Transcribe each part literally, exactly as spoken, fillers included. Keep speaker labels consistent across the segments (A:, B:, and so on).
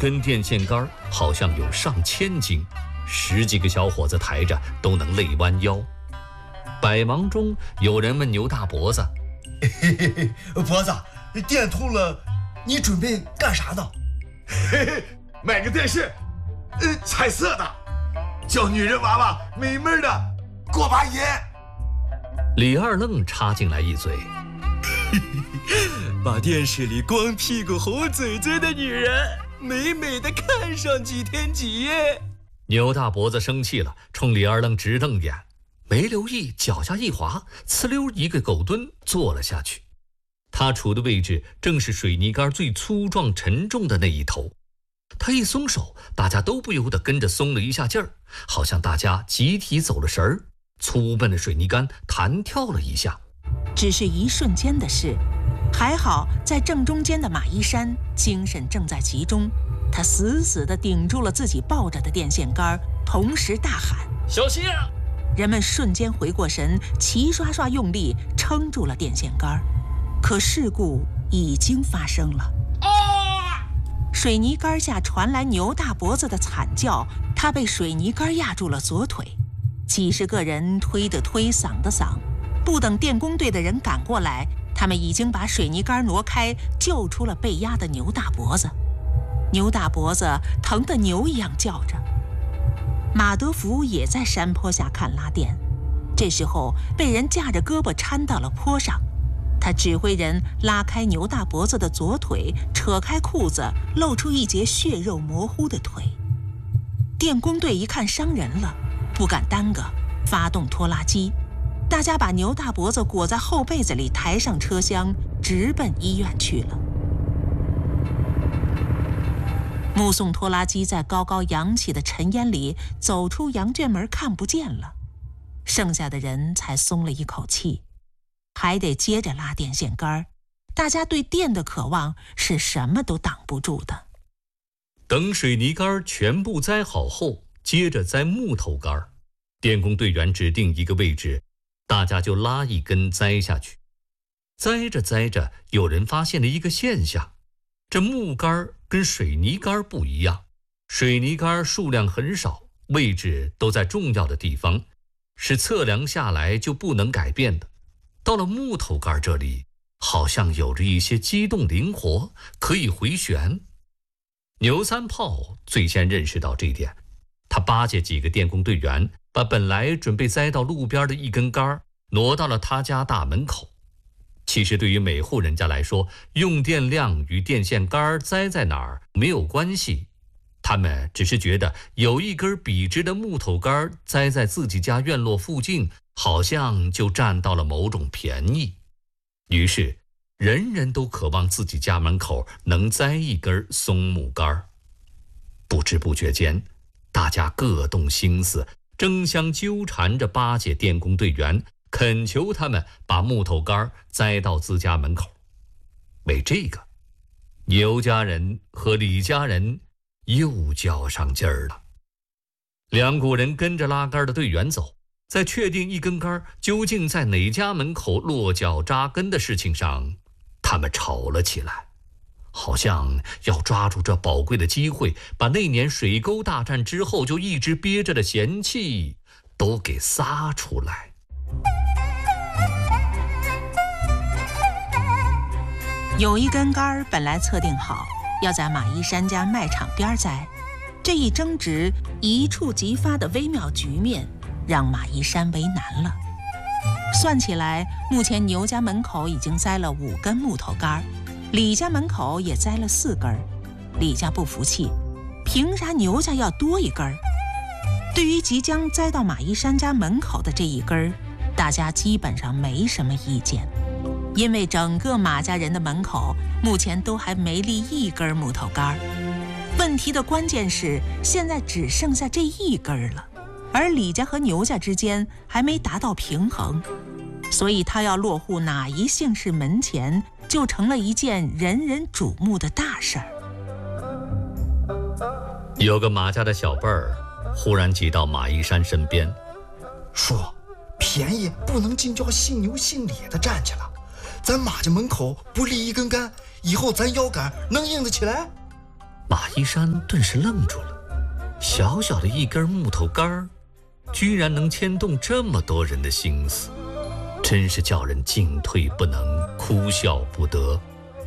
A: 根电线杆好像有上千斤，十几个小伙子抬着都能累弯腰。百忙中，有人问牛大脖子：“
B: 嘿嘿嘿，脖子，电通了，你准备干啥呢？”“
C: 嘿嘿，买个电视，呃，彩色的，叫女人娃娃美美的过把瘾。”
A: 李二愣插进来一嘴：“
D: 把电视里光屁股红嘴嘴的女人美美的看上几天几夜。”
A: 牛大脖子生气了，冲李二愣直瞪眼，没留意脚下一滑，呲溜一个狗蹲坐了下去。他处的位置正是水泥杆最粗壮沉重的那一头。他一松手，大家都不由得跟着松了一下劲儿，好像大家集体走了神儿，粗笨的水泥杆弹跳了一下。
E: 只是一瞬间的事，还好在正中间的马一山精神正在集中，他死死地顶住了自己抱着的电线杆，同时大喊：“
D: 小心啊！”
E: 人们瞬间回过神，齐刷刷用力撑住了电线杆，可事故已经发生了。啊！水泥杆下传来牛大脖子的惨叫，他被水泥杆压住了左腿，几十个人推的推，搡的搡，不等电工队的人赶过来，他们已经把水泥杆挪开，救出了被压的牛大脖子。牛大脖子疼得牛一样叫着。马德福也在山坡下看拉电，这时候被人架着胳膊搀到了坡上，他指挥人拉开牛大脖子的左腿，扯开裤子，露出一截血肉模糊的腿。电工队一看伤人了，不敢耽搁，发动拖拉机，大家把牛大脖子裹在厚被子里抬上车厢，直奔医院去了。目送拖拉机在高高扬起的尘烟里走出羊圈门看不见了，剩下的人才松了一口气，还得接着拉电线杆，大家对电的渴望是什么都挡不住的。
A: 等水泥杆全部栽好后，接着栽木头杆。电工队员指定一个位置，大家就拉一根栽下去。栽着栽着，有人发现了一个现象，这木杆跟水泥杆不一样，水泥杆数量很少，位置都在重要的地方，是测量下来就不能改变的。到了木头杆这里，好像有着一些机动灵活，可以回旋。牛三炮最先认识到这点，他巴结几个电工队员，把本来准备栽到路边的一根杆挪到了他家大门口。其实对于每户人家来说，用电量与电线杆栽在哪儿没有关系，他们只是觉得有一根笔直的木头杆栽在自己家院落附近，好像就占到了某种便宜。于是人人都渴望自己家门口能栽一根松木杆。不知不觉间，大家各动心思，争相纠缠着巴结电工队员，恳求他们把木头杆栽到自家门口。为这个，牛家人和李家人又较上劲儿了。两股人跟着拉杆的队员走，在确定一根杆究竟在哪家门口落脚扎根的事情上，他们吵了起来，好像要抓住这宝贵的机会，把那年水沟大战之后就一直憋着的嫌弃都给撒出来。
E: 有一根杆本来测定好要在马一山家卖场边栽，这一争执一触即发的微妙局面让马一山为难了。算起来，目前牛家门口已经栽了五根木头杆，李家门口也栽了四根。李家不服气，凭啥牛家要多一根？对于即将栽到马一山家门口的这一根，大家基本上没什么意见，因为整个马家人的门口目前都还没立一根木头杆。问题的关键是，现在只剩下这一根了，而李家和牛家之间还没达到平衡，所以他要落户哪一姓氏门前，就成了一件人人瞩目的大事儿。
A: 有个马家的小辈儿忽然挤到马一山身边，
B: 说：“便宜不能尽叫姓牛姓李的占去了，咱马家门口不立一根杆，以后咱腰杆能硬得起来？”
A: 马一山顿时愣住了，小小的一根木头杆儿，居然能牵动这么多人的心思，真是叫人进退不能，哭笑不得。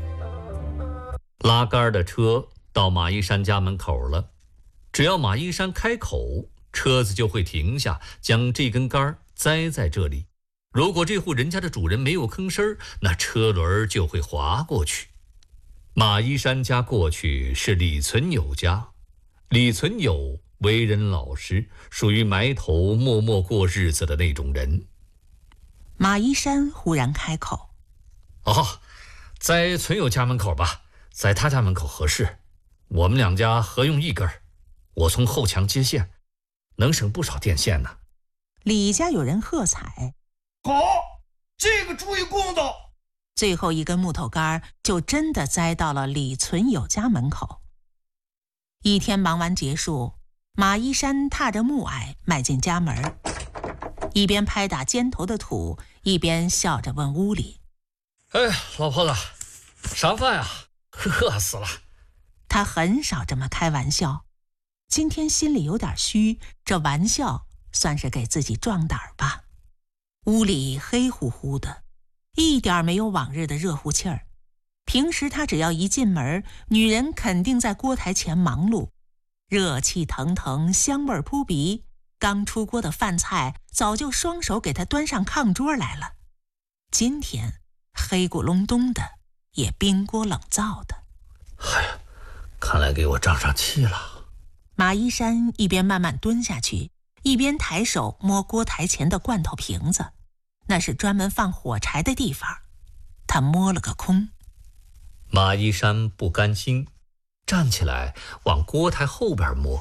A: 拉杆的车到马一山家门口了，只要马一山开口，车子就会停下，将这根杆栽在这里。如果这户人家的主人没有吭声，那车轮就会滑过去。马一山家过去是李存友家，李存友为人老实，属于埋头默默过日子的那种人。
E: 马一山忽然开口：“
A: 哦，在存友家门口吧，在他家门口合适。我们两家合用一根，我从后墙接线，能省不少电线呢。”
E: 李家有人喝彩：“
B: 好，这个主意公道。”
E: 最后一根木头杆就真的栽到了李存友家门口。一天忙完结束，马一山踏着木矮迈进家门，一边拍打肩头的土，一边笑着问屋里：“
A: 哎，老婆子，啥饭呀？饿死了。”
E: 他很少这么开玩笑，今天心里有点虚，这玩笑算是给自己壮胆吧。屋里黑乎乎的，一点没有往日的热乎气儿。平时他只要一进门，女人肯定在锅台前忙碌，热气腾腾，香味扑鼻，刚出锅的饭菜早就双手给他端上炕桌来了。今天黑咕隆咚的，也冰锅冷灶的。
A: 哎呀，看来给我胀上气了。
E: 马一山一边慢慢蹲下去，一边抬手摸锅台前的罐头瓶子，那是专门放火柴的地方。他摸了个空。
A: 马一山不甘心，站起来往锅台后边摸。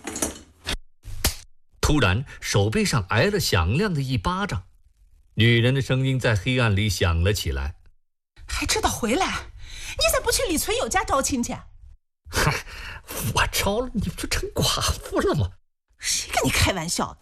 A: 突然手背上挨了响亮的一巴掌，女人的声音在黑暗里响了起来：“
F: 还知道回来？你咋不去李存友家招亲戚？”“
A: 嗨，我招了，你不就成寡妇了吗？”“
F: 谁跟你开玩笑？”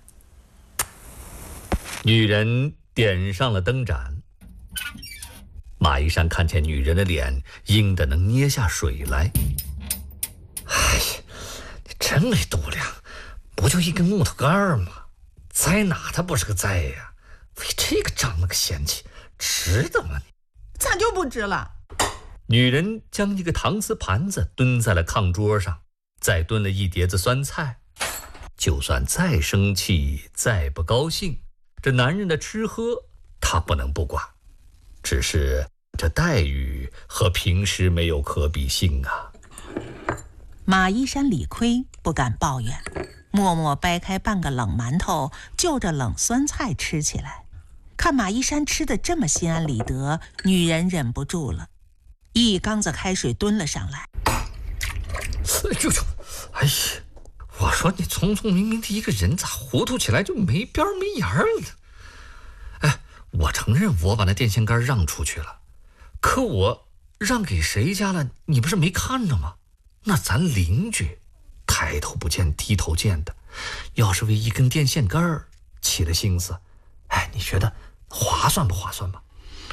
A: 女人点上了灯盏。马一山看见女人的脸阴得能捏下水来。“哎呀，你真没度量，不就一根木头杆吗？栽哪它不是个栽呀？为这个长了个嫌弃，值得吗你？”“
F: 咋就不值了？”
A: 女人将一个搪瓷盘子蹲在了炕桌上，再炖了一碟子酸菜。就算再生气，再不高兴，这男人的吃喝她不能不管，只是这待遇和平时没有可比性啊。
E: 马一山理亏，不敢抱怨，默默掰开半个冷馒头，就着冷酸菜吃起来。看马一山吃得这么心安理得，女人忍不住了，一缸子开水蹲了上来。
A: “哎呦呦，哎呀，我说你聪聪明明的一个人，咋糊涂起来就没边没沿了呢？哎，我承认我把那电线杆让出去了，可我让给谁家了？你不是没看着吗？那咱邻居抬头不见低头见的，要是为一根电线杆起了心思，哎，你觉得划算不划算吧？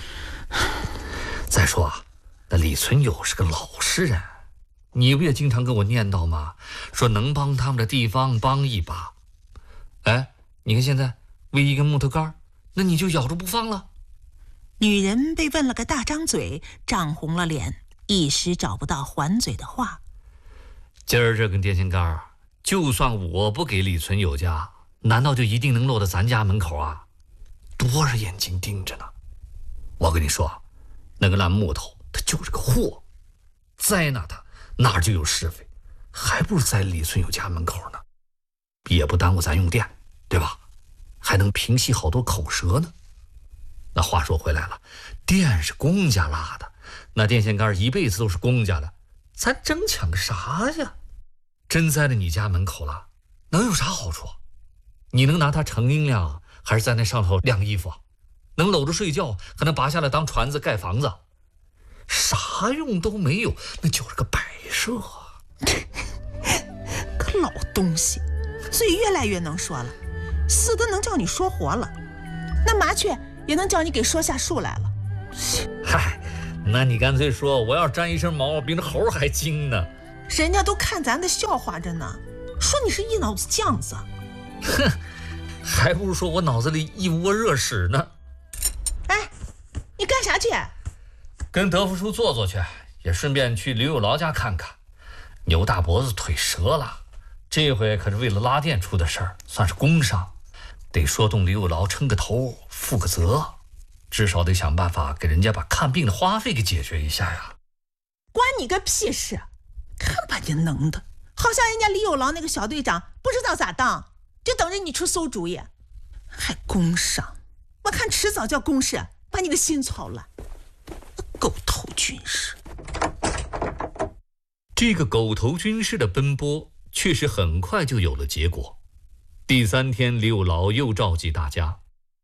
A: 再说啊，那李存友是个老实人，你不也经常跟我念叨吗？说能帮他们的地方帮一把。哎，你看现在为一根木头杆，那你就咬住不放了。”
E: 女人被问了个大张嘴，涨红了脸，一时找不到还嘴的话。
A: “今儿这根电线杆，就算我不给李存友家，难道就一定能落到咱家门口啊？多少眼睛盯着呢！我跟你说，那个烂木头它就是个祸，栽那它哪儿就有是非，还不如在李存友家门口呢，也不耽误咱用电，对吧？还能平息好多口舌呢。那话说回来了，电是公家拉的，那电线杆一辈子都是公家的，咱争抢个啥呀？真栽在你家门口了，能有啥好处？你能拿它乘阴凉，还是在那上头晾衣服？能搂着睡觉，还能拔下来当船子盖房子？啥用都没有，那就是个摆设。
F: 个老东西，嘴越来越能说了，死的能叫你说活了，那麻雀也能叫你给说下树来了。
A: 嗨，那你干脆说我要沾一身毛，比那猴还精呢。
F: 人家都看咱的笑话着呢，说你是一脑子浆子。
A: 哼，还不如说我脑子里一窝热屎呢。
F: 哎，你干啥去？
A: 跟德福叔坐坐去，也顺便去刘有劳家看看。牛大脖子腿折了，这回可是为了拉电出的事儿，算是工伤，得说动刘有劳撑个头，负个责，至少得想办法给人家把看病的花费给解决一下呀。
F: 关你个屁事！看把你能的，好像人家李有劳那个小队长不知道咋当，就等着你出馊主意，还工伤，我看迟早叫公事把你个心操了。狗头军师，
A: 这个狗头军师的奔波确实很快就有了结果。第三天，刘有劳又召集大家，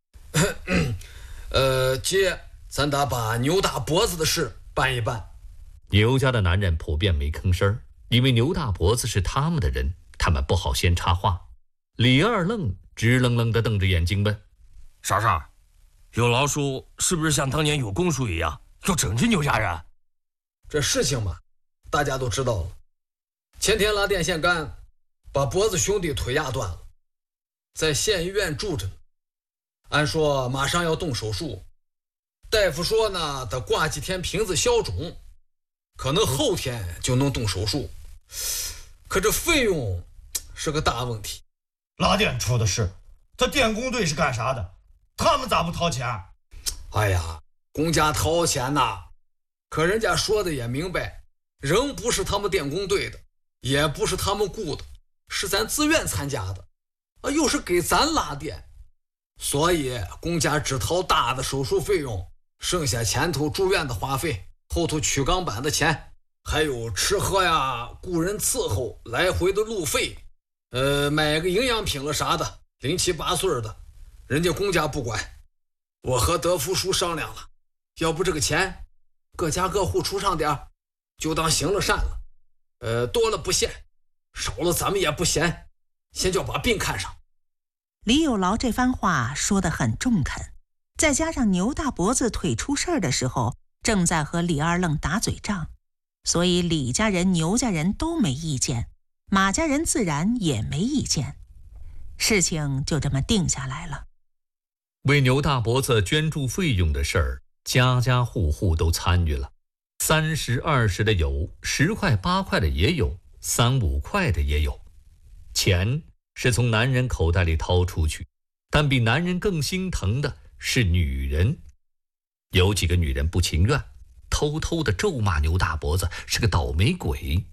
D: 呃，姐，咱得把牛大脖子的事办一办。
A: 牛家的男人普遍没吭声，因为牛大脖子是他们的人，他们不好先插话。李二愣直愣愣地瞪着眼睛问：
G: 啥事儿？有劳叔是不是像当年有公叔一样要整治牛家人？
D: 这事情嘛，大家都知道了。前天拉电线杆，把脖子兄弟腿压断了，在县医院住着呢。按说马上要动手术，大夫说呢，得挂几天瓶子消肿，可能后天就能动手术。可这费用是个大问题。
B: 拉电出的事，他电工队是干啥的？他们咋不掏钱？
D: 哎呀，公家掏钱呐，可人家说的也明白，人不是他们电工队的，也不是他们雇的，是咱自愿参加的，啊，又是给咱拉电，所以公家只掏大的手术费用，剩下前头住院的花费，后头取钢板的钱，还有吃喝呀、雇人伺候、来回的路费，呃，买个营养品了啥的，零七八碎的，人家公家不管。我和德福叔商量了，要不这个钱各家各户出上点，就当行了善了。呃，多了不嫌，少了咱们也不嫌，先就把病看上。
E: 李有劳这番话说得很中肯，再加上牛大脖子腿出事儿的时候正在和李二愣打嘴仗，所以李家人、牛家人都没意见，马家人自然也没意见，事情就这么定下来了。
A: 为牛大脖子捐助费用的事儿，家家户户都参与了，三十二十的有，十块八块的也有，三五块的也有。钱是从男人口袋里掏出去，但比男人更心疼的是女人。有几个女人不情愿，偷偷地咒骂牛大脖子是个倒霉鬼。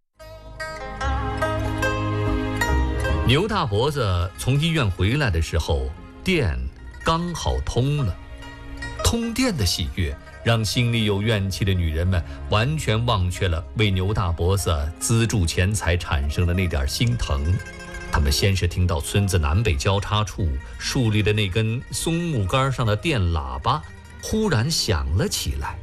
A: 牛大脖子从医院回来的时候，电刚好通了。通电的喜悦让心里有怨气的女人们完全忘却了为牛大脖子资助钱财产生的那点心疼。他们先是听到村子南北交叉处树立的那根松木杆上的电喇叭忽然响了起来。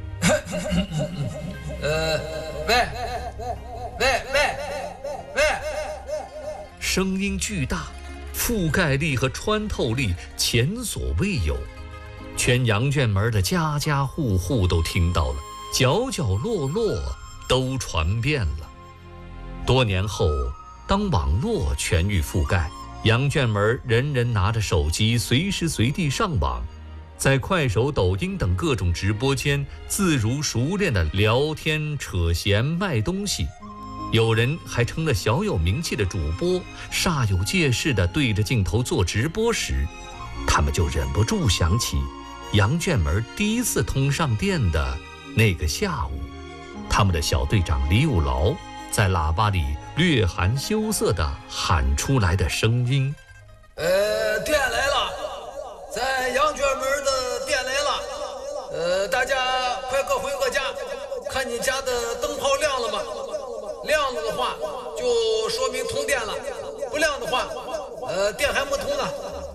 D: 呃，喂喂喂喂！
A: 声音巨大，覆盖力和穿透力前所未有，全羊圈门的家家户户都听到了，角角落落都传遍了。多年后，当网络全域覆盖，羊圈门人人拿着手机随时随地上网，在快手、抖音等各种直播间自如熟练的聊天、扯闲、卖东西。有人还成了小有名气的主播，煞有介事地对着镜头做直播时，他们就忍不住想起羊圈门第一次通上电的那个下午，他们的小队长李有劳在喇叭里略含羞涩地喊出来的声音：
D: 呃，电来了，在羊圈门的电来了，呃，大家快各回各家，看你家的灯泡亮了吗？亮了的话，就说明通电了；不亮的话，呃，电还没通呢。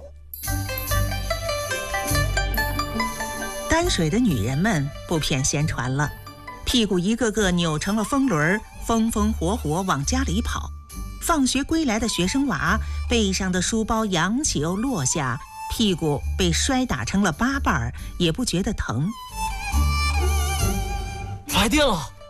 E: 担水的女人们不骗闲传了，屁股一个个扭成了风轮，风风火火往家里跑。放学归来的学生娃背上的书包扬起又落下，屁股被摔打成了八瓣，也不觉得疼。
G: 来电了！